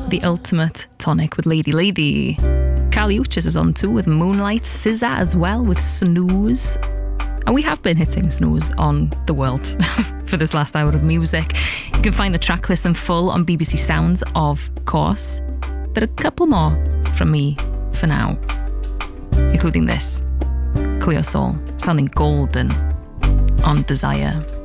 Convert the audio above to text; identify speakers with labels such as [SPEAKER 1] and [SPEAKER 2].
[SPEAKER 1] The Ultimate Tonic with Lady Lady. Kali Uchis is on too with Moonlight. SZA as well with Snooze. And we have been hitting snooze on the world for this last hour of music. You can find the track list in full on BBC Sounds, of course. But a couple more from me for now, including this. Cleo Sol, sounding golden on Desire.